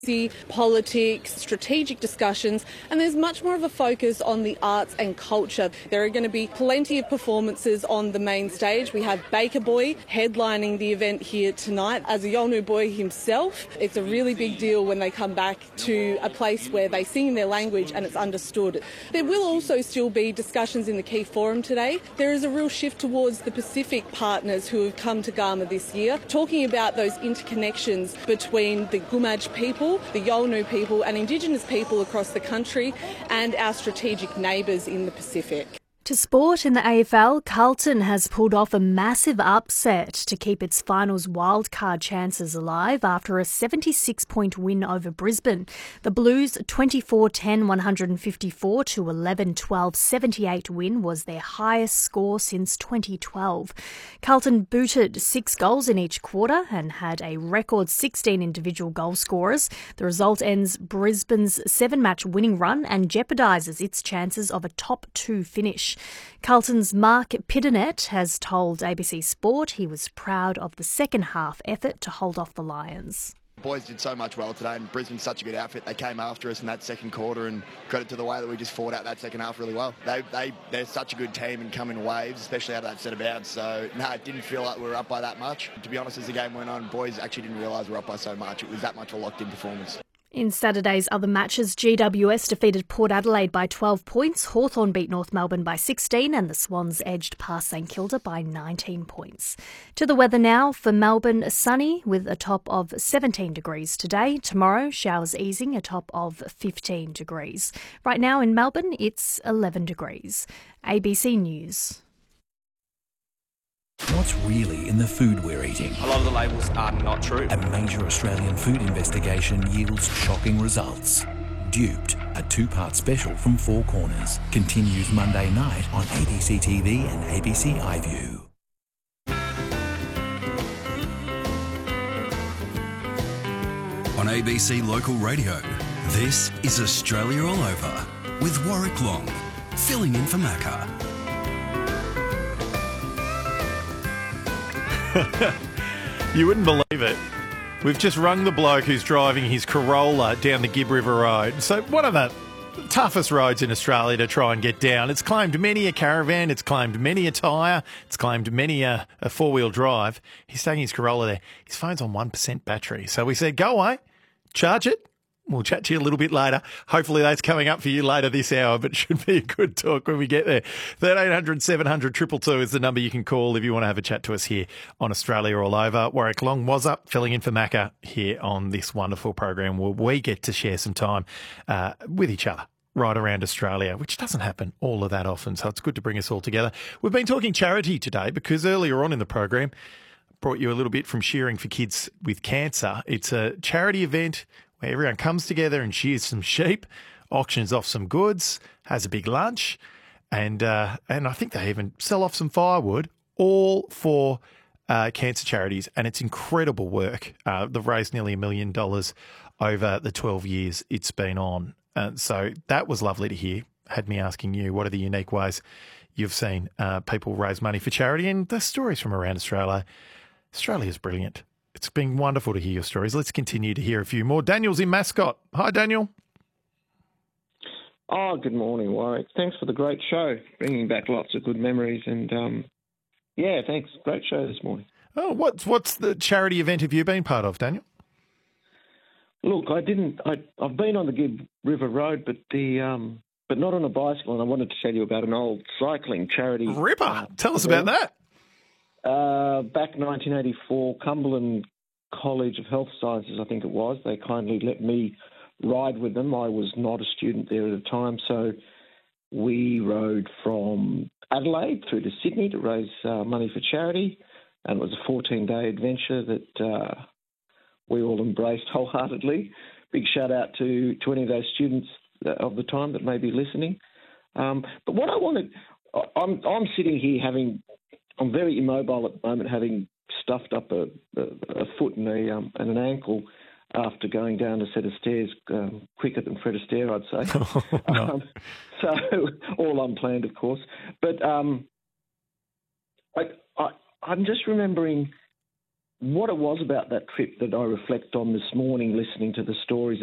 politics, strategic discussions, and there's much more of a focus on the arts and culture. There are going to be plenty of performances on the main stage. We have Baker Boy headlining the event here tonight. As a Yolngu boy himself, it's a really big deal when they come back to a place where they sing in their language and it's understood. There will also still be discussions in the key forum today. There is a real shift towards the Pacific partners who have come to Garma this year, talking about those interconnections between the Gumaj people, the Yolngu people and Indigenous people across the country and our strategic neighbours in the Pacific. To sport in the AFL, Carlton has pulled off a massive upset to keep its finals wildcard chances alive after a 76-point win over Brisbane. The Blues' 24-10 154 to 11-12 78 win was their highest score since 2012. Carlton booted 6 goals in each quarter and had a record 16 individual goal scorers. The result ends Brisbane's 7-match winning run and jeopardises its chances of a top 2 finish. Carlton's Mark Pidenet has told ABC Sport he was proud of the second half effort to hold off the Lions. The boys did so much well today and Brisbane's such a good outfit. They came after us in that second quarter and credit to the way that we just fought out that second half really well. They're such a good team and come in waves, especially out of that set of bounds. So, no, it didn't feel like we were up by that much. To be honest, as the game went on, boys actually didn't realise we were up by so much. It was that much of a locked-in performance. In Saturday's other matches, GWS defeated Port Adelaide by 12 points, Hawthorn beat North Melbourne by 16 and the Swans edged past St Kilda by 19 points. To the weather now, for Melbourne, sunny with a top of 17 degrees today. Tomorrow, showers easing, a top of 15 degrees. Right now in Melbourne, it's 11 degrees. ABC News. What's really in the food we're eating? A lot of the labels are not true. A major Australian food investigation yields shocking results. Duped, a 2-part special from Four Corners, continues Monday night on ABC TV and ABC iView. On ABC Local Radio, this is Australia All Over with Warwick Long, filling in for Macca. You wouldn't believe it. We've just rung the bloke who's driving his Corolla down the Gibb River Road. So one of the toughest roads in Australia to try and get down. It's claimed many a caravan, it's claimed many a tyre, it's claimed many a four-wheel drive. He's taking his Corolla there. His phone's on 1% battery. So we said, go away, charge it. We'll chat to you a little bit later. Hopefully that's coming up for you later this hour, but it should be a good talk when we get there. 1300 700 222 is the number you can call if you want to have a chat to us here on Australia All Over. Warwick Long was up, filling in for Macca here on this wonderful program where we get to share some time with each other right around Australia, which doesn't happen all of that often, so it's good to bring us all together. We've been talking charity today because earlier on in the program, brought you a little bit from Shearing for Kids with Cancer. It's a charity event where everyone comes together and shears some sheep, auctions off some goods, has a big lunch, and I think they even sell off some firewood, all for cancer charities. And it's incredible work. They've raised nearly $1 million over the 12 years it's been on. So that was lovely to hear. Had me asking you, what are the unique ways you've seen people raise money for charity? And the stories from around Australia. Australia's brilliant. It's been wonderful to hear your stories. Let's continue to hear a few more. Daniel's in Mascot. Hi, Daniel. Oh, good morning, Warwick. Thanks for the great show, bringing back lots of good memories. And, yeah, thanks. Great show this morning. Oh, what's the charity event have you been part of, Daniel? Look, I've been on the Gibb River Road, but not on a bicycle, and I wanted to tell you about an old cycling charity. Ripper. Tell us about that. Back 1984, Cumberland College of Health Sciences, I think it was, they kindly let me ride with them. I was not a student there at the time, so we rode from Adelaide through to Sydney to raise money for charity, and it was a 14-day adventure that we all embraced wholeheartedly. Big shout-out to any of those students of the time that may be listening. But what I wanted, I'm sitting here I'm very immobile at the moment, having stuffed up a foot and an ankle after going down a set of stairs quicker than Fred Astaire, I'd say. Oh, no. So all unplanned, of course. But I'm just remembering what it was about that trip that I reflect on this morning, listening to the stories